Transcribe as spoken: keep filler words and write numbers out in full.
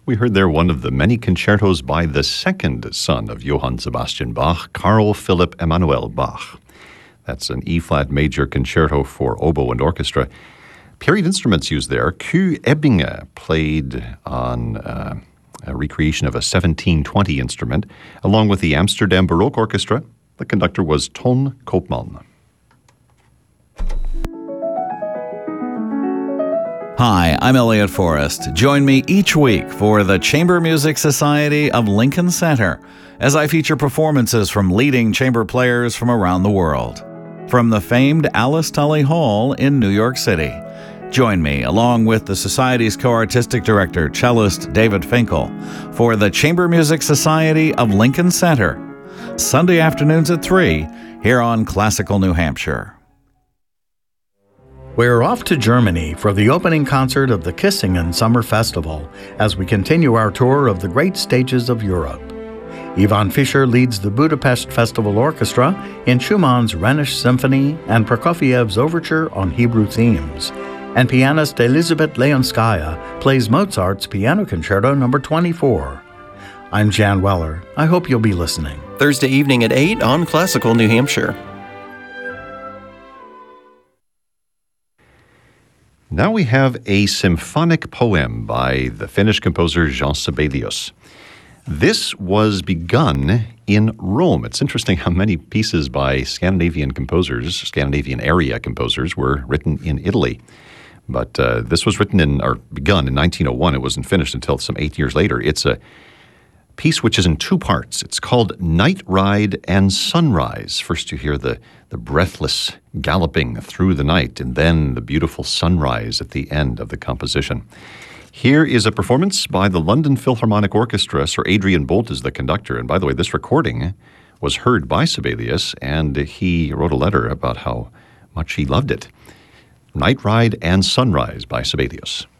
We heard there one of the many concertos by the second son of Johann Sebastian Bach, Carl Philipp Emanuel Bach. That's an E-flat major concerto for oboe and orchestra. Period instruments used there. Q. Ebbinge played on uh, a recreation of a seventeen twenty instrument, along with the Amsterdam Baroque Orchestra. The conductor was Ton Koopman. Hi, I'm Elliot Forrest. Join me each week for the Chamber Music Society of Lincoln Center as I feature performances from leading chamber players from around the world. From the famed Alice Tully Hall in New York City. Join me, along with the Society's co-artistic director, cellist David Finkel, for the Chamber Music Society of Lincoln Center, Sunday afternoons at three, here on Classical New Hampshire. We're off to Germany for the opening concert of the Kissingen Summer Festival as we continue our tour of the great stages of Europe. Ivan Fischer leads the Budapest Festival Orchestra in Schumann's Rhenish Symphony and Prokofiev's Overture on Hebrew themes, and pianist Elizabeth Leonskaya plays Mozart's Piano Concerto number twenty-four. I'm Jan Weller. I hope you'll be listening. Thursday evening at eight on Classical New Hampshire. Now we have a symphonic poem by the Finnish composer Jean Sibelius. This was begun in Rome. It's interesting how many pieces by Scandinavian composers, Scandinavian area composers, were written in Italy. But uh, this was written in, or begun in nineteen oh one. It wasn't finished until some eight years later. It's a piece which is in two parts. It's called Night Ride and Sunrise. First you hear the, the breathless galloping through the night, and then the beautiful sunrise at the end of the composition. Here is a performance by the London Philharmonic Orchestra. Sir Adrian Boult is the conductor. And by the way, this recording was heard by Sibelius, and he wrote a letter about how much he loved it. Night Ride and Sunrise by Sibelius.